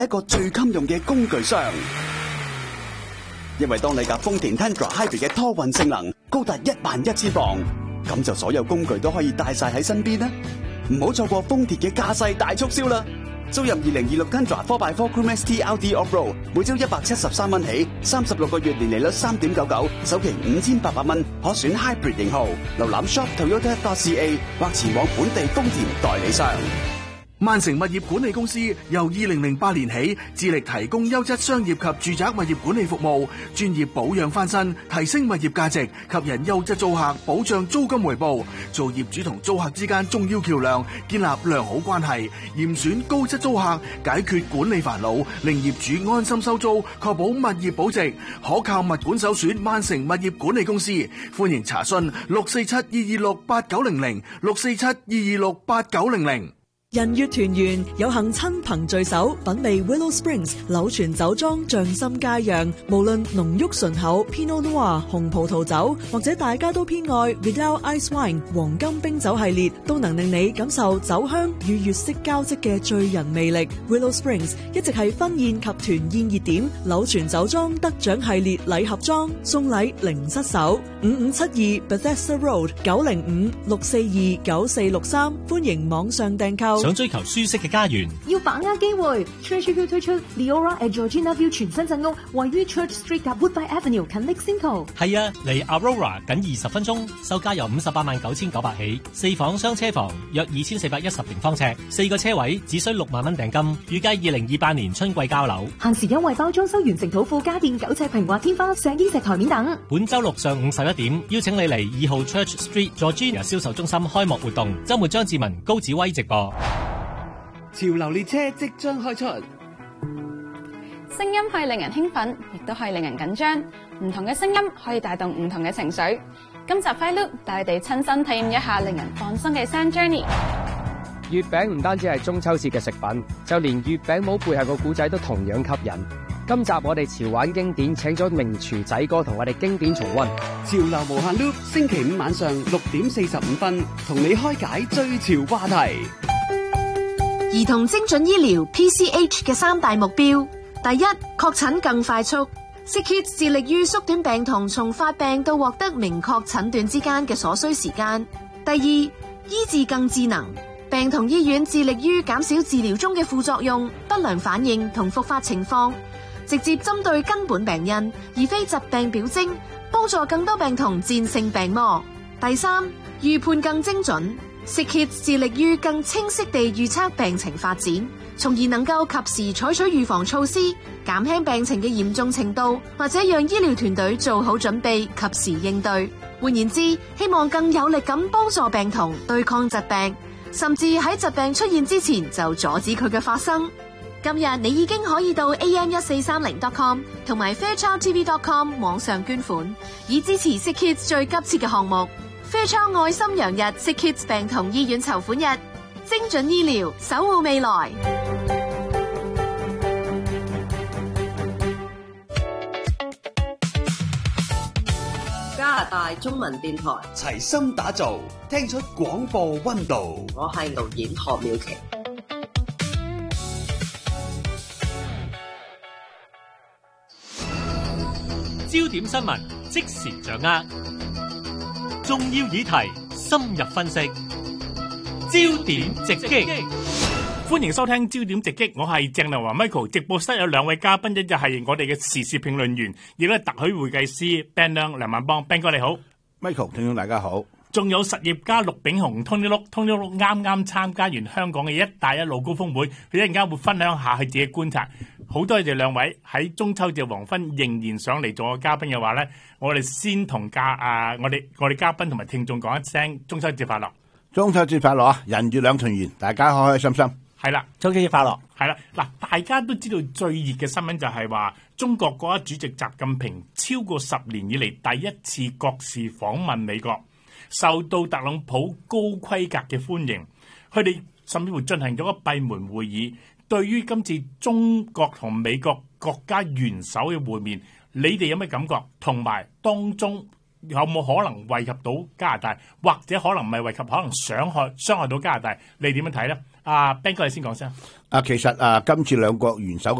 一個最襟用嘅工具箱。因為當你架豐田 Tundra Hybrid 嘅拖運性能高達11000磅，咁就所有工具都可以帶晒喺身邊啦。唔好錯過豐田嘅駕駛大促銷啦！租入2026 Tundra 4x4 Crew Max T LD Off-Road， 每周173蚊起，36個月年利率3.99%，首期5800蚊，可選 Hybrid 型號。瀏覽 shop.toyota.ca 或前往本地豐田代理商。 萬城物業管理公司由2008年起致力提供優質商業及住宅物業管理服務，專業保養翻新，提升物業價值，吸引優質租客，保障租金回報，做業主同租客之間重要橋樑，建立良好關係，嚴選高質租客，解決管理煩惱，令業主安心收租，確保物業保值，可靠物管首選萬城物業管理公司。歡迎查詢647-226-8900 647-226-8900。 人月團圓，有幸親朋聚首，品味 Willow Springs 柳泉酒莊匠心佳釀。無論濃郁醇厚 Pinot Noir 紅葡萄酒，或者大家都偏愛 Vidal Ice Wine 黃金冰酒系列，都能令你感受酒香與月色交織嘅醉人魅力。Willow Springs 一直係婚宴及團宴熱點，柳泉酒莊得獎系列禮盒裝，送禮零失手。5572 Bethesda Road 905-642-9463，歡迎網上訂購。 想追求舒適嘅家園， 要把握機會。Treasure View 推出 Leora at Georgina View 全新鎮屋，位於 Church Street 及 Woodbine Avenue 近 Lexington。 係啊，離 Aurora 僅20分鐘，售價由589900起，4房雙車房，約2410平方尺，4個車位，只需6萬蚊訂金，預計2028年春季交樓。 限時優惠包裝修完成土庫家電9尺平滑天花、石英石台面等。 本周六上午11點，邀請你嚟2號 Church Street Georgina 銷售中心開幕活動，周末張志文、高子威直播。 潮流列車即將開出， 聲音可以令人興奮，亦都可以令人緊張。唔同嘅聲音可以帶動唔同嘅情緒。今集 Fly Loop 帶你哋親身體驗一下令人放鬆嘅 Sound Journey。 月餅唔單止係中秋節嘅食品，就連月餅帽背後個故仔都同樣吸引。今集我哋潮玩經典，請咗名廚仔哥同我哋經典重溫。 潮流無限 Loop，星期5晚上6點45分，同你開解最潮話題。 兒童精準醫療 PCH 嘅3大目標：第一，確診更快速。SickKids 致力於縮短病童從發病到獲得明確診斷之間嘅所需時間。第二，醫治更智能。病童醫院致力於減少治療中嘅副作用、不良反應同復發情況，直接針對根本病因，而非疾病表徵，幫助更多病童戰勝病魔。第三，預判更精準。SickKids 致力於更清晰地預測病情發展，從而能夠及時採取預防措施，減輕病情嘅嚴重程度，或者讓醫療團隊做好準備，及時應對。換言之，希望更有力咁幫助病童對抗疾病，甚至喺疾病出現之前就阻止佢嘅發生。今日你已經可以到 am1430.com 同埋 fairchildtv.com 網上捐款，以支持 SickKids 最急切嘅項目。Fairchild 愛心洋日 SickKids 病童醫院籌款日，精準醫療，守護未來。 加拿大中文電台齊心打造，聽出廣播溫度。 我係導演何妙琪。 焦點新聞即時掌握，重要議題深入分析，焦點直擊。 歡迎收聽焦點直擊，我係鄭立華 Michael。直播室有兩位嘉賓，一就係我哋嘅時事評論員，亦都係特許會計師 Ben 梁萬邦 Ben 哥你好 ，Michael 聽眾大家好。 仲有實業家陸炳雄 Tony Luke 啱啱參加完香港嘅一帶一路高峰會，佢一陣間會分享下佢自己觀察。好多謝兩位喺中秋節黃昏仍然上嚟做個嘉賓嘅話咧，我哋先同我哋嘉賓同埋聽眾講一聲中秋節快樂！ 中秋節快樂啊！人月兩團圓，大家開開心心。 係啦， 中秋節快樂！ 係啦，嗱，大家都知道最熱嘅新聞就係話中國國家主席習近平超過10年以嚟第一次國事訪問美國，受到特朗普高規格嘅歡迎，佢哋甚至乎進行咗個閉門會議。對於今次中國同美國國家元首嘅會面，你哋有咩感覺？同埋當中有冇可能惠及到加拿大，或者可能唔係惠及，可能傷害到加拿大？你點樣睇呢？ 阿 Ben 哥你先講先。 其實今次兩國元首